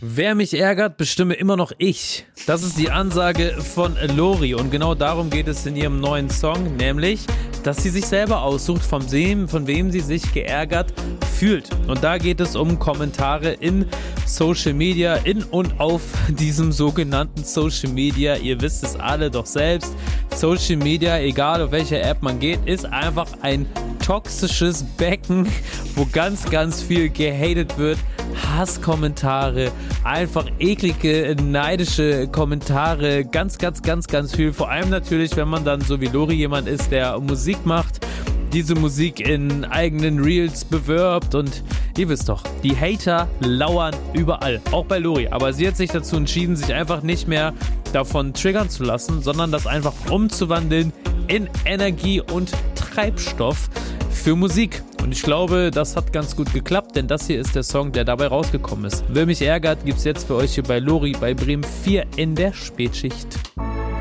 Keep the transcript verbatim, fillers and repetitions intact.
Wer mich ärgert, bestimme immer noch ich. Das ist die Ansage von Lori und genau darum geht es in ihrem neuen Song, nämlich, dass sie sich selber aussucht, von wem, von wem sie sich geärgert fühlt. Und da geht es um Kommentare in Social Media, in und auf diesem sogenannten Social Media. Ihr wisst es alle doch selbst. Social Media, egal auf welche App man geht, ist einfach ein toxisches Becken, wo ganz, ganz viel gehatet wird. Hasskommentare, einfach eklige, neidische Kommentare, ganz, ganz, ganz, ganz viel. Vor allem natürlich, wenn man dann so wie Lori jemand ist, der Musik macht, diese Musik in eigenen Reels bewirbt und ihr wisst doch, die Hater lauern überall, auch bei Lori. Aber sie hat sich dazu entschieden, sich einfach nicht mehr davon triggern zu lassen, sondern das einfach umzuwandeln in Energie und Treibstoff für Musik. Und ich glaube, das hat ganz gut geklappt, denn das hier ist der Song, der dabei rausgekommen ist. Wer mich ärgert, gibt's jetzt für euch hier bei Lori bei Bremen vier in der Spätschicht.